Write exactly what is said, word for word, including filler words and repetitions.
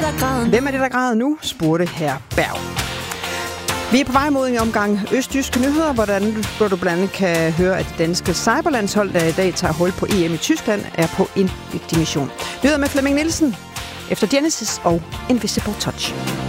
der græder? Hvem er det, der græder nu? Spurgte herr Berg. Vi er på vej mod en omgang østjyske nyheder, hvordan du, hvor du blandt andet kan høre, at det danske cyberlandshold, der i dag tager hul på E M i Tyskland, er på en vigtig mission. Nyheder med Flemming Nielsen efter Genesis og Invisible Touch.